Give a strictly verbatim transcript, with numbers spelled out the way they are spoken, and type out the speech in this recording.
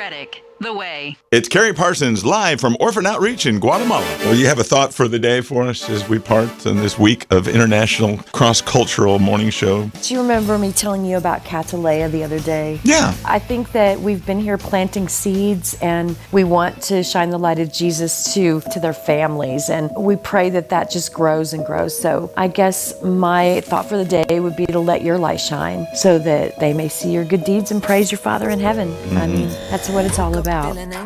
Reddick, The Way. It's Carrie Parsons live from Orphan Outreach in Guatemala. Well, you have a thought for the day for us as we part in this week of International Cross-Cultural Morning Show? Do you remember me telling you about Catalea the other day? Yeah. I think that we've been here planting seeds, and we want to shine the light of Jesus to, to their families, and we pray that that just grows and grows. So I guess my thought for the day would be to let your light shine so that they may see your good deeds and praise your Father in heaven. Mm-hmm. I mean, that's what it's all about.